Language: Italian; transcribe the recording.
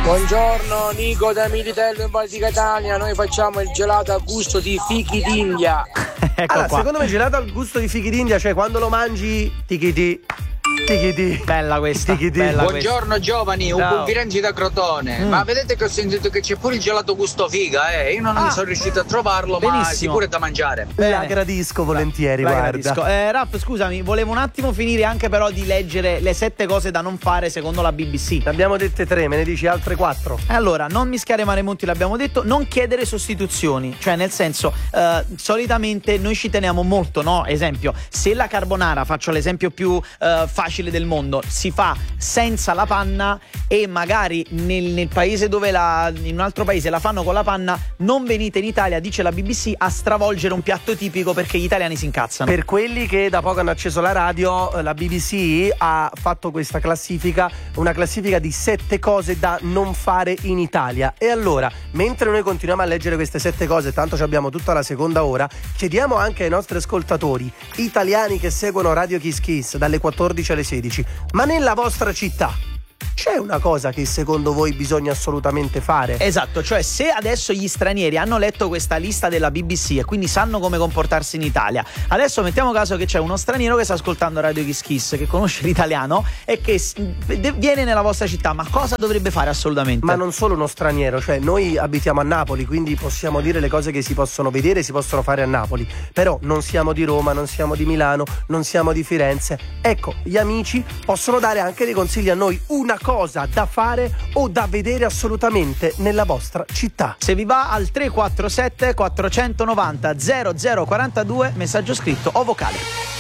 Buongiorno, Nico da Militello in Basica Italia. Noi facciamo il gelato a gusto di fichi d'India. Ecco allora, qua. secondo me gelato al gusto di fichi d'India, cioè quando lo mangi tichiti. Bella questa. Bella Buongiorno questa. giovani, un Ciao. buon Firenze da Crotone. Ma vedete che ho sentito che c'è pure il gelato gusto figa, Io non sono riuscito a trovarlo, ma Benissimo. sicuro è da mangiare. La gradisco volentieri, La guarda. gradisco. Raff, scusami, volevo un attimo finire anche però di leggere le 7 cose da non fare secondo la BBC. Ne abbiamo dette 3, me ne dici altre 4? Allora, non mischiare mare e monti, l'abbiamo detto, non chiedere sostituzioni, cioè nel senso, solitamente noi ci teniamo molto, no? Esempio, se la carbonara, faccio l'esempio più facile del mondo, si fa senza la panna e magari nel paese dove in un altro paese la fanno con la panna, non venite in Italia, dice la BBC, a stravolgere un piatto tipico perché gli italiani si incazzano. Per quelli che da poco hanno acceso la radio, la BBC ha fatto questa classifica, una classifica di 7 cose da non fare in Italia. E allora, mentre noi continuiamo a leggere queste 7 cose, tanto ci abbiamo tutta la seconda ora, chiediamo anche ai nostri ascoltatori italiani che seguono Radio Kiss Kiss dalle 14 alle 16, ma nella vostra città c'è una cosa che secondo voi bisogna assolutamente fare? Esatto, cioè se adesso gli stranieri hanno letto questa lista della BBC e quindi sanno come comportarsi in Italia, adesso mettiamo caso che c'è uno straniero che sta ascoltando Radio Kiss Kiss, che conosce l'italiano e che viene nella vostra città, ma cosa dovrebbe fare assolutamente? Ma non solo uno straniero, cioè noi abitiamo a Napoli, quindi possiamo dire le cose che si possono vedere, si possono fare a Napoli, però non siamo di Roma, non siamo di Milano, non siamo di Firenze. Ecco, gli amici possono dare anche dei consigli a noi, una cosa da fare o da vedere assolutamente nella vostra città. Se vi va al 347 490 0042, messaggio scritto o vocale.